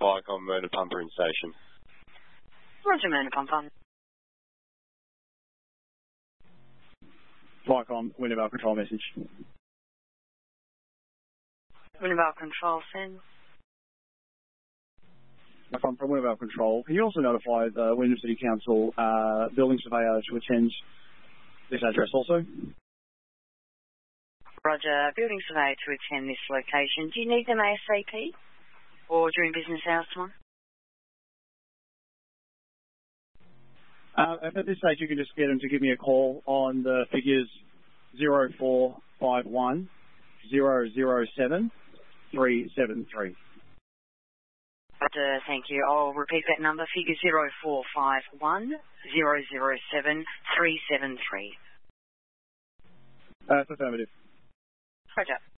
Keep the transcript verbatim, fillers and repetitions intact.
Viacom Murder Pumper in station. Roger, Murder Pumper. Viacom, Wintervale Control message. Wintervale Control, send. From, from Wintervale Control, can you also notify the Wyndham City Council uh, building surveyor to attend this address also? Roger, building surveyor to attend this location. Do you need them ASAP or during business hours tomorrow? Uh, at this stage, you can just get them to give me a call on the figures zero four five one zero zero seven three seven three. Roger, thank you. I'll repeat that number, figure zero four five one zero zero seven three seven three. Uh, it's affirmative. Roger.